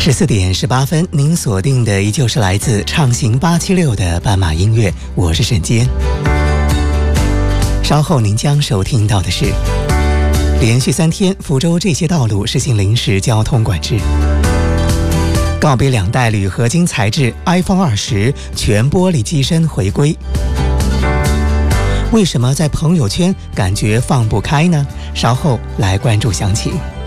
14点18分，您锁定的依旧是来自畅行876的斑马音乐，我是沈坚。稍后您将收听到的是，连续3天，福州这些道路实行临时交通管制。告别2代铝合金材质 iPhone 20全玻璃机身回归。为什么在朋友圈感觉放不开呢？稍后来关注详情。